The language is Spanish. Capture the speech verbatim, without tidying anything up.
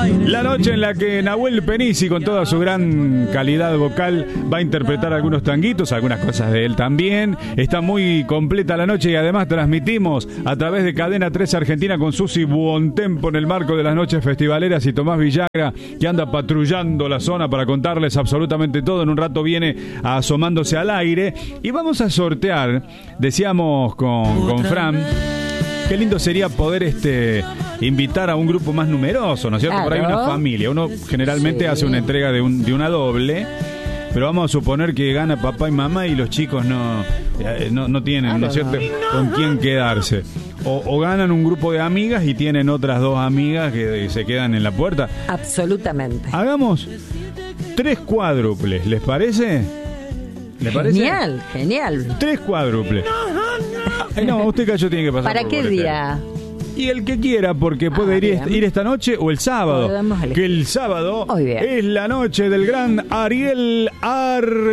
La noche en la que Nahuel Penisi, con toda su gran calidad vocal, va a interpretar algunos tanguitos, algunas cosas de él también. Está muy completa la noche y además transmitimos a través de Cadena tres Argentina con Susi Buontempo en el marco de las noches festivaleras y Tomás Villagra, que anda patrullando la zona para contarles absolutamente todo. En un rato viene asomándose al aire y vamos a sortear, decíamos con, con Fran, qué lindo sería poder este invitar a un grupo más numeroso, ¿no es cierto? Claro. Por ahí una familia. Uno generalmente Sí. hace una entrega de, un, de una doble, pero vamos a suponer que gana papá y mamá y los chicos no, eh, no, no tienen, Claro. ¿no es cierto?, con quién quedarse. O, o ganan un grupo de amigas y tienen otras dos amigas que se quedan en la puerta. Absolutamente. Hagamos tres cuádruples, ¿les parece? ¿Le parece? Genial, genial. Tres cuádruples. Ay, no, usted cayó tiene que pasar. ¿Para por qué boletero. día? Y el que quiera, porque puede Ah, ir, bien. ir esta noche o el sábado. Podemos elegir. Que el sábado Muy bien. es la noche del gran Ariel Ar